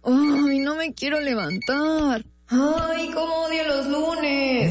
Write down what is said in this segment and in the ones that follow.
Ay, no me quiero levantar. Ay, cómo odio los lunes.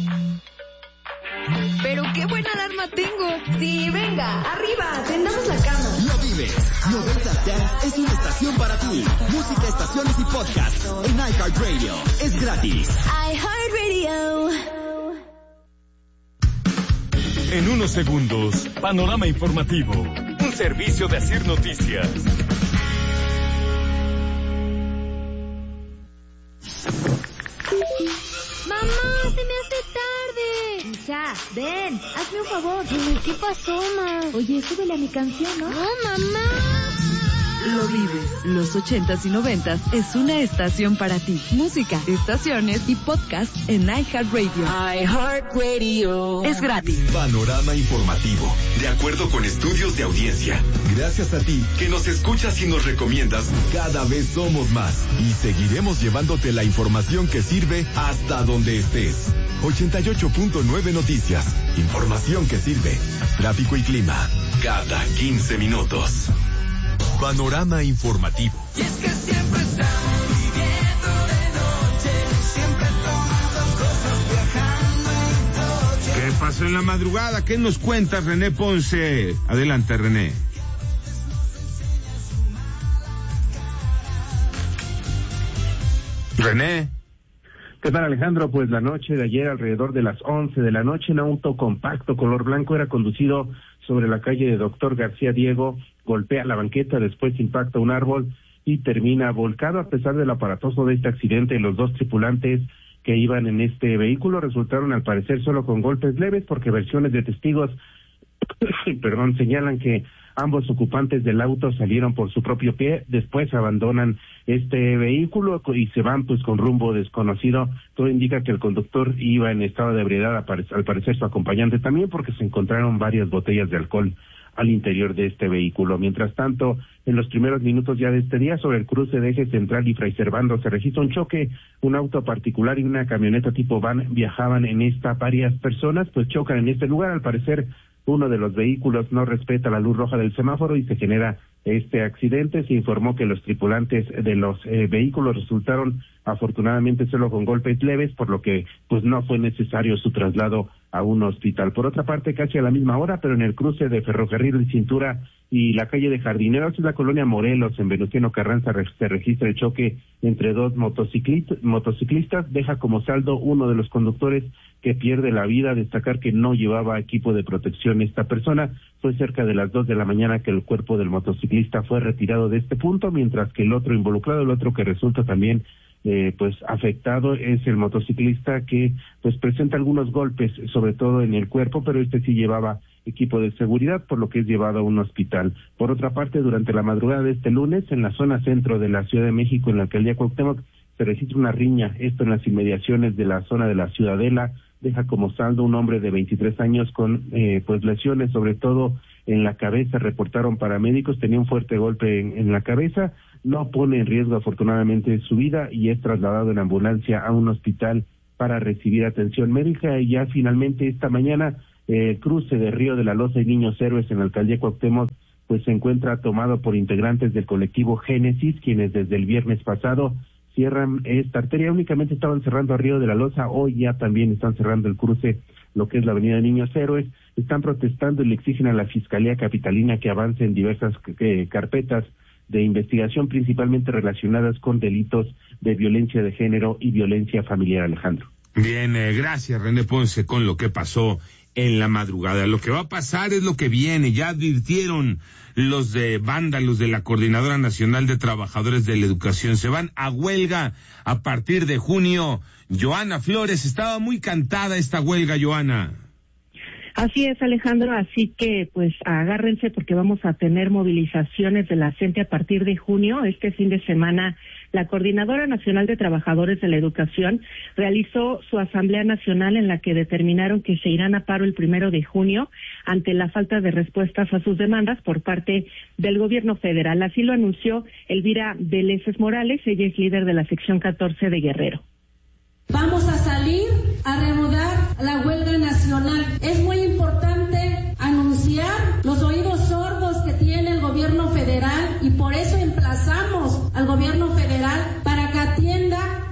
Pero qué buena alarma tengo. Sí, venga, arriba, tendamos la cama. Lo vives. 90 es una estación para ti. Música, estaciones y podcast en iHeartRadio. Es gratis. iHeartRadio. En unos segundos, panorama informativo. Un servicio de Asir Noticias. ¡Mamá, se me hace tarde! Hija, ven, hazme un favor. ¿Qué pasó, ma? Oye, súbele a mi canción, ¿no? ¡No, mamá! Lo vives. Los 80s y 90s es una estación para ti. Música, estaciones y podcast en iHeartRadio. iHeartRadio. Es gratis. Panorama informativo. De acuerdo con estudios de audiencia. Gracias a ti que nos escuchas y nos recomiendas, cada vez somos más. Y seguiremos llevándote la información que sirve hasta donde estés. 88.9 Noticias. Información que sirve. Tráfico y clima. Cada 15 minutos. Panorama informativo. Y es que siempre estamos viviendo de noche, siempre tomando cosas, viajando en coche. ¿Qué pasó en la madrugada? ¿Qué nos cuentas, René Ponce? Adelante, René. René. ¿Qué tal, Alejandro? Pues la noche de ayer, alrededor de las 11 de la noche, un auto compacto color blanco era conducido sobre la calle de Doctor García Diego, golpea la banqueta, después impacta un árbol y termina volcado. A pesar del aparatoso de este accidente, los dos tripulantes que iban en este vehículo resultaron al parecer solo con golpes leves, porque versiones de testigos señalan que ambos ocupantes del auto salieron por su propio pie, después abandonan este vehículo y se van pues con rumbo desconocido. Todo indica que el conductor iba en estado de ebriedad, al parecer su acompañante también, porque se encontraron varias botellas de alcohol al interior de este vehículo. Mientras tanto, en los primeros minutos ya de este día, sobre el cruce de Eje Central y Fray Servando, se registra un choque. Un auto particular y una camioneta tipo van viajaban en esta, varias personas pues chocan en este lugar. Al parecer uno de los vehículos no respeta la luz roja del semáforo y se genera este accidente. Se informó que los tripulantes de los vehículos resultaron afortunadamente solo con golpes leves, por lo que pues no fue necesario su traslado a un hospital. Por otra parte, casi a la misma hora, pero en el cruce de Ferrocarril de Cintura y la calle de Jardineros, en la colonia Morelos, en Venustiano Carranza, se registra el choque entre dos motociclistas. Deja como saldo uno de los conductores que pierde la vida. Destacar que no llevaba equipo de protección esta persona. Fue cerca de las 2 de la mañana que el cuerpo del motociclista fue retirado de este punto, mientras que el otro involucrado, el otro que resulta también pues afectado, es el motociclista que pues presenta algunos golpes, sobre todo en el cuerpo, pero este sí llevaba equipo de seguridad, por lo que es llevado a un hospital. Por otra parte, durante la madrugada de este lunes, en la zona centro de la Ciudad de México, en la alcaldía Cuauhtémoc, se registra una riña, esto en las inmediaciones de la zona de la Ciudadela. Deja como saldo un hombre de 23 años con pues lesiones, sobre todo en la cabeza. Reportaron paramédicos, tenía un fuerte golpe en la cabeza, no pone en riesgo afortunadamente su vida y es trasladado en ambulancia a un hospital para recibir atención médica. Y ya finalmente esta mañana el cruce de Río de la Loza y Niños Héroes en la alcaldía Cuauhtémoc pues se encuentra tomado por integrantes del colectivo Génesis, quienes desde el viernes pasado cierran esta arteria. Únicamente estaban cerrando a Río de la Loza, hoy ya también están cerrando el cruce, lo que es la avenida Niños Héroes. Están protestando y le exigen a la Fiscalía Capitalina que avance en diversas carpetas de investigación, principalmente relacionadas con delitos de violencia de género y violencia familiar, Alejandro. Bien, gracias, René Ponce, con lo que pasó en la madrugada. Lo que va a pasar es lo que viene. Ya advirtieron los de vándalos de la Coordinadora Nacional de Trabajadores de la Educación. Se van a huelga a partir de junio. Joana Flores, estaba muy cantada esta huelga, Joana. Así es, Alejandro, así que pues agárrense porque vamos a tener movilizaciones de la gente a partir de junio. Este fin de semana la Coordinadora Nacional de Trabajadores de la Educación realizó su Asamblea Nacional en la que determinaron que se irán a paro el 1 de junio ante la falta de respuestas a sus demandas por parte del gobierno federal. Así lo anunció Elvira Vélez Morales, ella es líder de la sección 14 de Guerrero. Vamos a salir a reanudar la huelga nacional. Es muy importante anunciar los oídos sordos que tiene el gobierno federal y por eso emplazamos al gobierno federal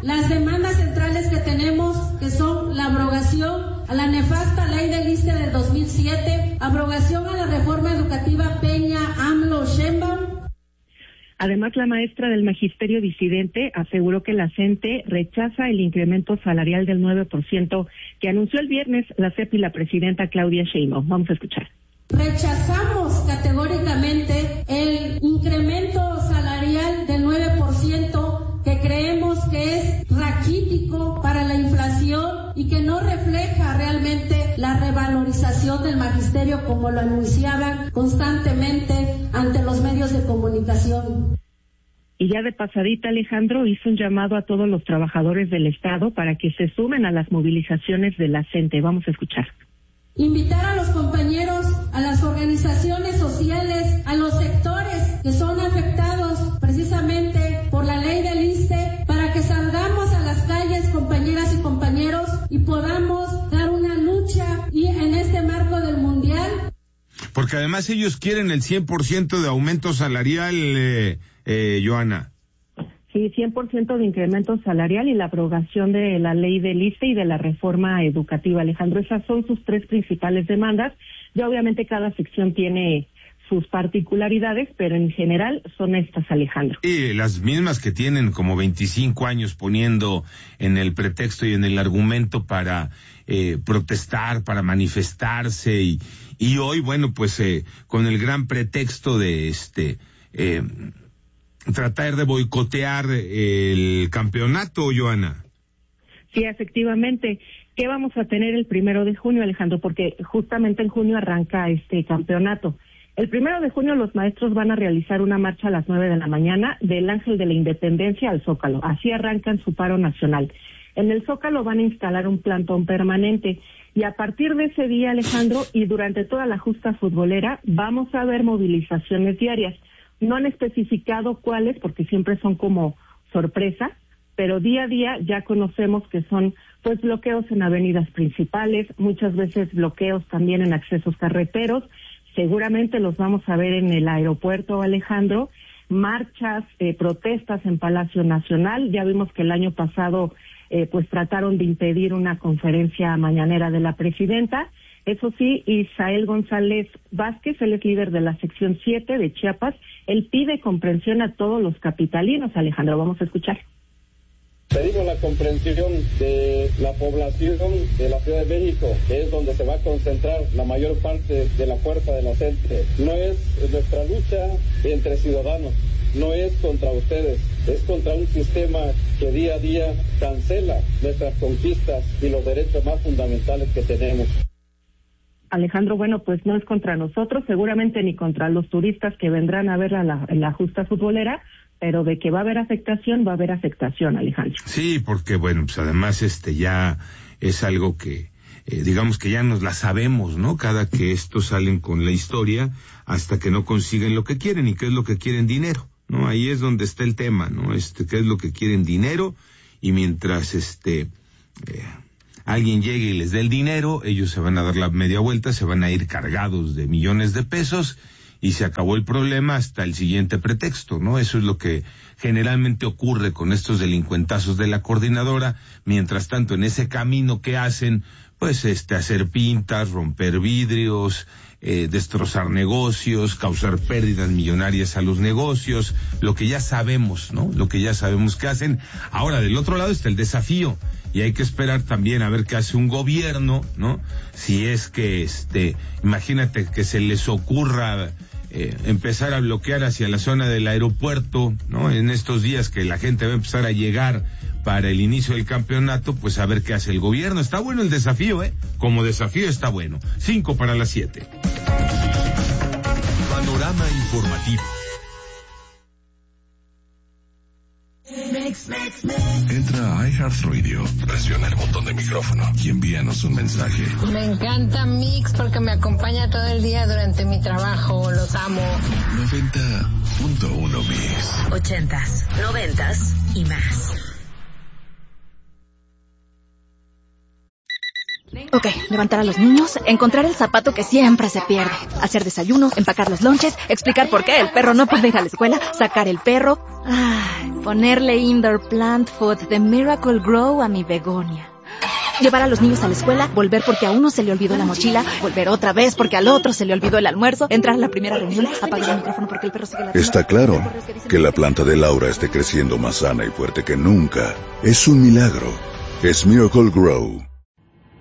las demandas centrales que tenemos, que son la abrogación a la nefasta ley del ISSSTE del 2007, abrogación a la reforma educativa Peña, AMLO, Sheinbaum. Además, la maestra del magisterio disidente aseguró que la CENTE rechaza el incremento salarial del 9% que anunció el viernes la CEP y la presidenta Claudia Sheinbaum. Vamos a escuchar. Rechazamos categóricamente el incremento salarial del 9% que creemos que es raquítico para la inflación y que no refleja realmente la revalorización del magisterio como lo anunciaban constantemente ante los medios de comunicación. Y ya de pasadita, Alejandro hizo un llamado a todos los trabajadores del Estado para que se sumen a las movilizaciones de la CENTE. Vamos a escuchar. Invitar a los compañeros, a las organizaciones sociales, a los sectores que son afectados precisamente por la ley del ISSSTE para que salgamos a las calles, compañeras y compañeros, y podamos dar una lucha y en este marco del Mundial. Porque además ellos quieren el 100% de aumento salarial, Joana. Sí, 100% de incremento salarial y la abrogación de la ley del ISSSTE y de la reforma educativa, Alejandro. Esas son sus tres principales demandas. Ya obviamente cada sección tiene sus particularidades, pero en general son estas, Alejandro. Y las mismas que tienen como 25 años poniendo en el pretexto y en el argumento para protestar, para manifestarse y hoy, bueno, pues con el gran pretexto de tratar de boicotear el campeonato, Joana. Sí, efectivamente. ¿Qué vamos a tener el 1 de junio, Alejandro? Porque justamente en junio arranca este campeonato. El 1 de junio los maestros van a realizar una marcha a las 9 de la mañana del Ángel de la Independencia al Zócalo. Así arrancan su paro nacional. En el Zócalo van a instalar un plantón permanente. Y a partir de ese día, Alejandro, y durante toda la justa futbolera, vamos a ver movilizaciones diarias. No han especificado cuáles, porque siempre son como sorpresa, pero día a día ya conocemos que son pues bloqueos en avenidas principales, muchas veces bloqueos también en accesos carreteros. Seguramente los vamos a ver en el aeropuerto, Alejandro, marchas, protestas en Palacio Nacional. Ya vimos que el año pasado pues trataron de impedir una conferencia mañanera de la presidenta. Eso sí, Isael González Vázquez, él es líder de la sección 7 de Chiapas, él pide comprensión a todos los capitalinos. Alejandro, vamos a escuchar. Pedimos la comprensión de la población de la Ciudad de México, que es donde se va a concentrar la mayor parte de la fuerza de la CENTE. No es nuestra lucha entre ciudadanos, no es contra ustedes, es contra un sistema que día a día cancela nuestras conquistas y los derechos más fundamentales que tenemos. Alejandro, bueno, pues no es contra nosotros, seguramente ni contra los turistas que vendrán a ver la justa futbolera, pero de que va a haber afectación, va a haber afectación, Alejandro. Sí, porque bueno, pues además ya es algo que digamos que ya nos la sabemos, ¿no? Cada que estos salen con la historia hasta que no consiguen lo que quieren. ¿Y qué es lo que quieren? Dinero, ¿no? Ahí es donde está el tema, ¿no? ¿Qué es lo que quieren? Dinero, y mientras alguien llegue y les dé el dinero, ellos se van a dar la media vuelta, se van a ir cargados de millones de pesos y se acabó el problema hasta el siguiente pretexto, ¿no? Eso es lo que generalmente ocurre con estos delincuentazos de la coordinadora. Mientras tanto, en ese camino que hacen, pues hacer pintas, romper vidrios, destrozar negocios, causar pérdidas millonarias a los negocios, lo que ya sabemos, ¿no? Lo que ya sabemos que hacen. Ahora, del otro lado está el desafío, y hay que esperar también a ver qué hace un gobierno, ¿no? Si es que, imagínate que se les ocurra empezar a bloquear hacia la zona del aeropuerto, ¿no? En estos días que la gente va a empezar a llegar para el inicio del campeonato, pues a ver qué hace el gobierno. Está bueno el desafío, como desafío está bueno. 5:07. Panorama informativo. Entra a iHeartRadio, presiona el botón de micrófono y envíanos un mensaje. Me encanta Mix porque me acompaña todo el día durante mi trabajo, los amo. 90.1 Mix. 80s, 90s y más. Ok, levantar a los niños, encontrar el zapato que siempre se pierde, hacer desayuno, empacar los lonches, explicar por qué el perro no puede ir a la escuela, sacar el perro, ponerle indoor plant food de Miracle Grow a mi begonia. Llevar a los niños a la escuela, volver porque a uno se le olvidó la mochila, volver otra vez porque al otro se le olvidó el almuerzo, entrar a la primera reunión, apagar el micrófono porque el perro sigue ladrando. Está claro que la planta de Laura esté creciendo más sana y fuerte que nunca. Es un milagro. Es Miracle Grow.